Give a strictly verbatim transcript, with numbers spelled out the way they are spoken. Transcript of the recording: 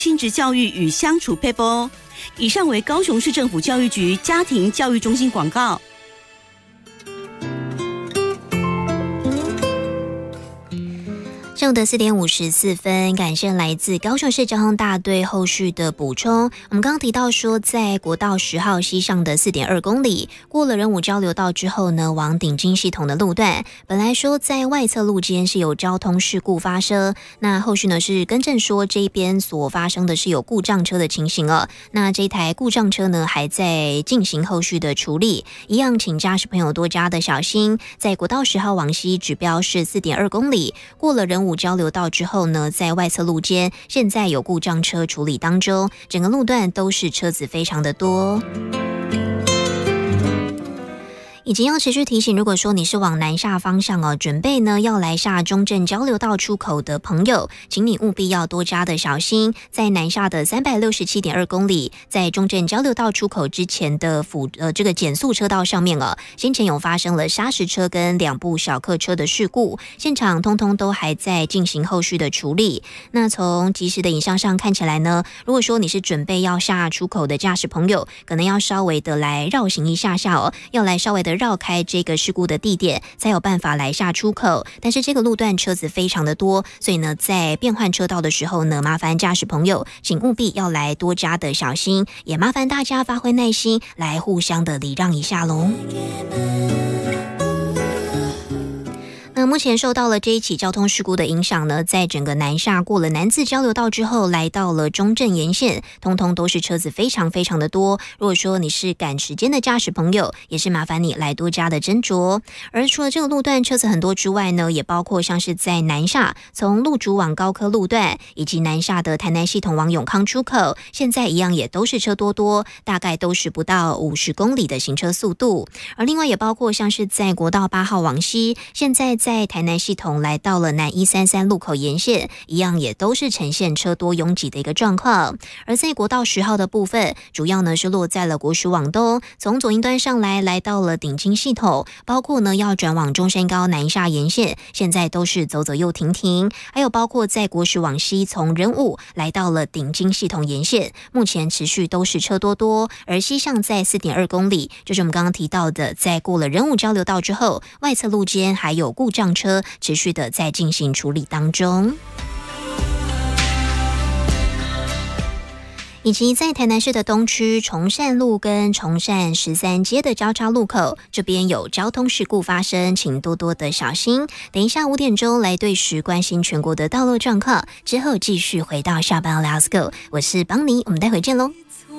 亲职教育与相处配方。以上为高雄市政府教育局家庭教育中心广告。 上午的四点五十四分，感谢来自高雄市交通大队后续的补充。我们刚刚提到说，在国道十号西上的 四点二公里，过了仁武交流道之后呢，往顶金系统的路段，本来说在外侧路间是有交通事故发生，那后续呢是更正说这边所发生的是有故障车的情形哦。那这台故障车呢还在进行后续的处理，一样请驾驶朋友多加的小心。在国道十号往西指标是 四点二公里，过了仁武交流道之后呢，在外侧路间现在有故障车处理当中，整个路段都是车子非常的多。已经要持续提醒，如果说你是往南下方向哦，准备呢要来下中正交流道出口的朋友，请你务必要多加的小心。在南下的 三百六十七点二公里，在中正交流道出口之前的辅呃这个减速车道上面哦，先前有发生了砂石车跟两部小客车的事故，现场通通都还在进行后续的处理。那从即时的影像上看起来呢，如果说你是准备要下出口的驾驶朋友，可能要稍微的来绕行一下下哦，要来稍微的绕开这个事故的地点，才有办法来下出口。但是这个路段车子非常的多，所以呢，在变换车道的时候呢，麻烦驾驶朋友请务必要来多加的小心，也麻烦大家发挥耐心，来互相的礼让一下喽。那目前受到了这一起交通事故的影响呢，在整个南下过了南自交流道之后，来到了中正沿线，通通都是车子非常非常的多。如果说你是赶时间的驾驶朋友，也是麻烦你来多加的斟酌。而除了这个路段车子很多之外呢，也包括像是在南下从路竹往高科路段，以及南下的台南系统往永康出口，现在一样也都是车多多，大概都是不到五十公里的行车速度。而另外也包括像是在国道八号往西，现在在在台南系统来到了南一三三路口沿线，一样也都是呈现车多拥挤的一个状况。而在国道十号的部分，主要呢是落在了国十往东，从左营端上来，来到了顶金系统，包括呢要转往中山高南下沿线，现在都是走走又停停。还有包括在国十往西，从仁武来到了顶金系统沿线，目前持续都是车多多。而西向在 四点二公里，就是我们刚刚提到的，在过了仁武交流道之后，外侧路间还有故障车持续的在进行处理当中。以及在台南市的东区崇善路跟崇善十三街的交叉路口，这边有交通事故发生，请多多的小心。等一下五点钟来对时关心全国的道路状况，之后继续回到下班 Let's Go， 我是邦尼，我们待会见喽。